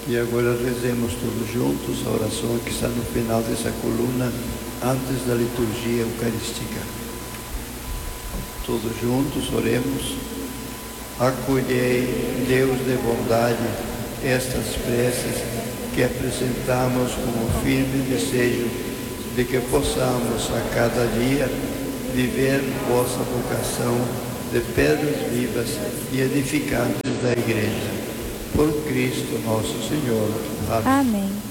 E agora rezemos todos juntos a oração que está no final dessa coluna, antes da liturgia eucarística. Todos juntos oremos. Acolhei, Deus de bondade, estas preces que apresentamos como firme desejo de que possamos a cada dia viver vossa vocação de pedras vivas e edificantes da Igreja. Por Cristo nosso Senhor. Amém. Amém.